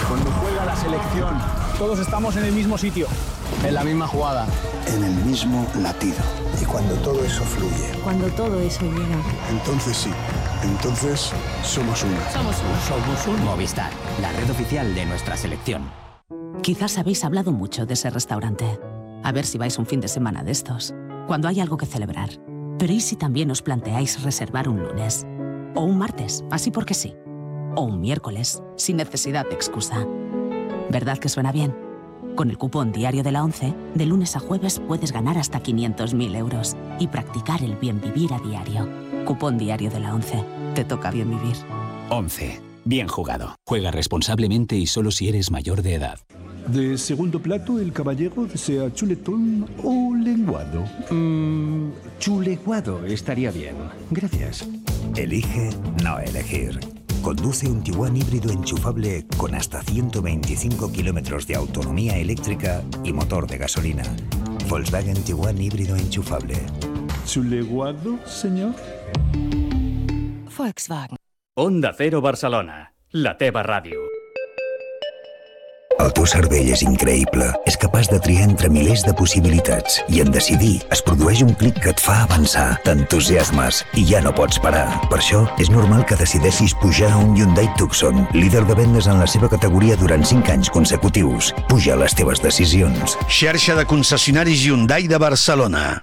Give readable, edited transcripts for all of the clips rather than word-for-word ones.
Cuando juega la selección, todos estamos en el mismo sitio, en la misma jugada, en el mismo latido. Y cuando todo eso fluye, cuando todo eso llega, entonces sí, entonces somos uno. Somos un Movistar, la red oficial de nuestra selección. Quizás habéis hablado mucho de ese restaurante. A ver si vais un fin de semana de estos, cuando hay algo que celebrar. Pero ¿y si también os planteáis reservar un lunes? O un martes, así porque sí. O un miércoles, sin necesidad de excusa. ¿Verdad que suena bien? Con el cupón diario de la ONCE, de lunes a jueves puedes ganar hasta 500.000 euros y practicar el bien vivir a diario. Cupón diario de la ONCE. Te toca bien vivir. 11. Bien jugado. Juega responsablemente y solo si eres mayor de edad. De segundo plato, el caballero desea chuletón o lenguado. Chuleguado estaría bien. Gracias. Elige no elegir. Conduce un Tiguan híbrido enchufable con hasta 125 kilómetros de autonomía eléctrica y motor de gasolina. Volkswagen Tiguan híbrido enchufable. ¿Chuleguado, señor? Volkswagen. Onda Cero Barcelona, la teva ràdio. El teu cervell és increïble. És capaç de triar entre milers de possibilitats. I en decidir es produeix un clic que et fa avançar. T'entusiasmes i ja no pots parar. Per això és normal que decideixis pujar a un Hyundai Tucson, líder de vendes en la seva categoria durant 5 anys consecutius. Puja les teves decisions. Xarxa de concessionaris Hyundai de Barcelona.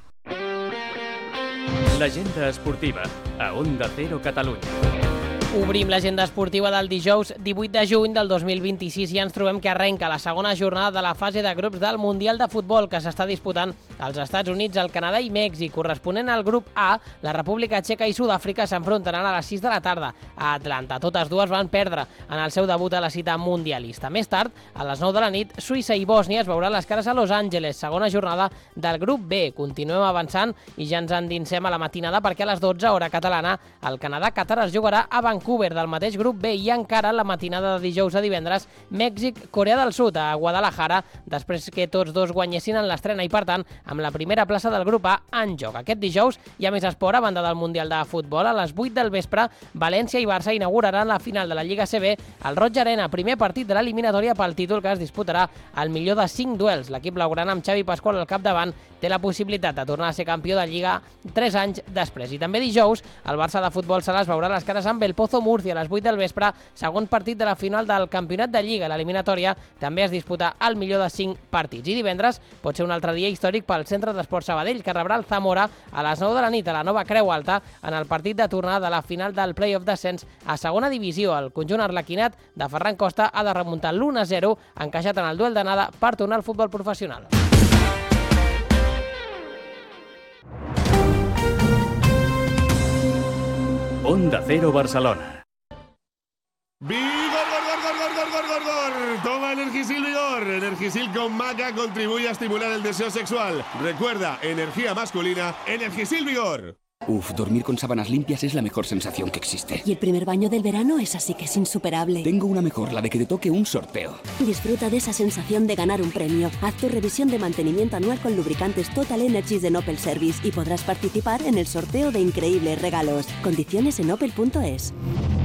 L'agenda esportiva a Onda Cero Catalunya. Obrim l'agenda esportiva del dijous 18 de juny del 2026 i ens trobem que arrenca la segona jornada de la fase de grups del Mundial de Futbol que s'està disputant als Estats Units, el Canadà i Mèxic. Corresponent al grup A, la República Txeca i Sud-àfrica s'enfrontaran a les 6 de la tarda a Atlanta. Totes dues van perdre en el seu debut a la cita mundialista. Més tard, a les 9 de la nit, Suïssa i Bòsnia es veuran les cares a Los Angeles, segona jornada del grup B. Continuem avançant i ja ens endinsem a la matinada perquè a les 12, hora catalana, el Canadà-Qatar es jugarà a Vancouver, del mateix grup B, i encara la matinada de dijous a divendres, Mèxic-Corea del Sud a Guadalajara, després que tots dos guanyessin en l'estrena i, per tant, amb la primera plaça del grup A en joc. Aquest dijous hi ha més esport a banda del Mundial de Futbol. A les 8 del vespre, València i Barça inauguraran la final de la Lliga CB al Roig Arena, primer partit de l'eliminatòria pel títol que es disputarà al millor de 5 duels. L'equip blaugrana amb Xavi Pasqual al capdavant té la possibilitat de tornar a ser campió de Lliga 3 anys després. I també dijous, el Barça de futbol sala es veurà les cares amb el Pozo Murcia a les 8 del vespre, segon partit de la final del Campionat de Lliga. L'eliminatòria també es disputa al millor de 5 partits. I divendres pot ser un altre dia històric pel Centre d'Esport Sabadell, que rebrà el Zamora a les 9 de la nit a la nova Creu Alta en el partit de tornada de la final del play-off d'ascens a segona divisió. El conjunt arlequinat de Ferran Costa ha de remuntar l'1-0 encaixat en el duel d'anada per tornar al futbol professional. Onda Cero Barcelona. ¡Vigor, gor! Toma Energisil Vigor. Energisil con maca contribuye a estimular el deseo sexual. Recuerda, energía masculina, Energisil Vigor. Uf, dormir con sábanas limpias es la mejor sensación que existe. Y el primer baño del verano es así que es insuperable. Tengo una mejor, la de que te toque un sorteo. Disfruta de esa sensación de ganar un premio. Haz tu revisión de mantenimiento anual con lubricantes Total Energies de Opel Service y podrás participar en el sorteo de increíbles regalos. Condiciones en opel.es.